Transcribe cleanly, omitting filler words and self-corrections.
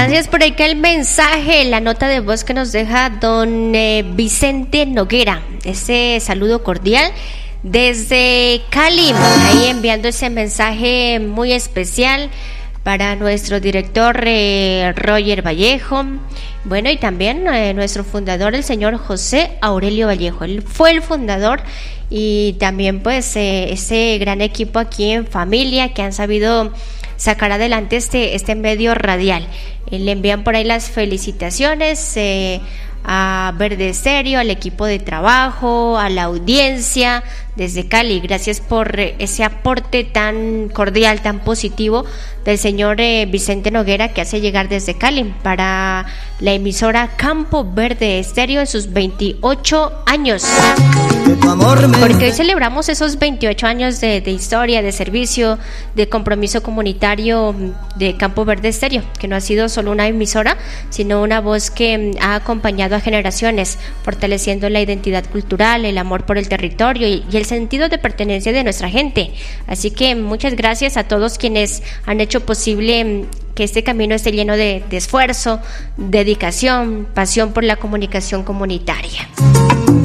Gracias por acá el mensaje, la nota de voz que nos deja don Vicente Noguera. Ese saludo cordial desde Cali, ahí enviando ese mensaje muy especial para nuestro director Roger Vallejo, bueno, y también nuestro fundador, el señor José Aurelio Vallejo. Él fue el fundador y también pues ese gran equipo aquí en familia que han sabido sacar adelante este medio radial. Le envían por ahí las felicitaciones a Verde Estéreo, al equipo de trabajo, a la audiencia desde Cali. Gracias por ese aporte tan cordial, tan positivo del señor Vicente Noguera, que hace llegar desde Cali para la emisora Campo Verde Estéreo en sus 28 años. Porque hoy celebramos esos 28 años de historia, de servicio, de compromiso comunitario de Campo Verde Estéreo, que no ha sido solo una emisora, sino una voz que ha acompañado a generaciones, fortaleciendo la identidad cultural, el amor por el territorio y el sentido de pertenencia de nuestra gente. Así que muchas gracias a todos quienes han hecho posible que este camino esté lleno de esfuerzo, dedicación, pasión por la comunicación comunitaria.